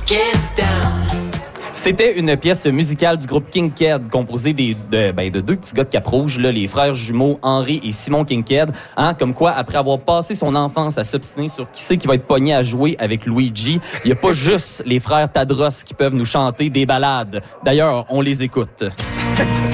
C'était une pièce musicale du groupe Kinked, composée de deux petits gars de Cap-Rouge, là, les frères jumeaux Henri et Simon Kinked. Comme quoi, après avoir passé son enfance à s'obstiner sur qui c'est qui va être pogné à jouer avec Luigi, il n'y a pas juste les frères Tadros qui peuvent nous chanter des ballades. D'ailleurs, on les écoute.